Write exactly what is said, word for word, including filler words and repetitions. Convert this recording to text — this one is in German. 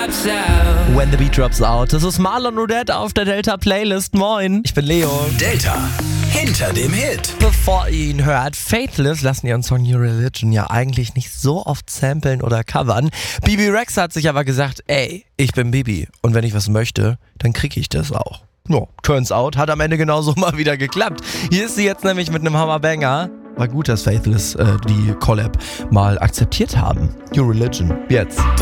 drops out. When the Beat Drops Out. Das ist Marlon Odette auf der Delta Playlist. Moin, ich bin Leo. Delta, hinter dem Hit. Bevor ihr ihn hört, Faithless lassen ihren Song New Religion ja eigentlich nicht so oft samplen oder covern. Bibi Rexa hat sich aber gesagt, ey, ich bin Bibi und wenn ich was möchte, dann krieg ich das auch. No, turns out, hat am Ende genauso mal wieder geklappt. Hier ist sie jetzt nämlich mit einem Hammerbanger. War gut, dass Faithless äh, die Collab mal akzeptiert haben. New Religion, jetzt.